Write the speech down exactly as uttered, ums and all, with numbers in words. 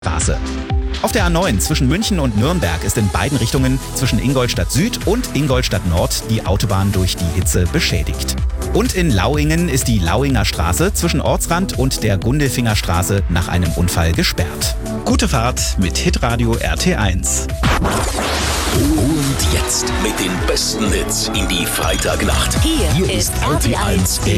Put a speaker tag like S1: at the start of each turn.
S1: Straße. Auf der A neun zwischen München und Nürnberg ist in beiden Richtungen zwischen Ingolstadt Süd und Ingolstadt Nord die Autobahn durch die Hitze beschädigt. Und in Lauingen ist die Lauinger Straße zwischen Ortsrand und der Gundelfinger Straße nach einem Unfall gesperrt. Gute Fahrt mit Hitradio R T eins.
S2: Und jetzt mit den besten Hits in die Freitagnacht.
S3: Hier, Hier ist R T eins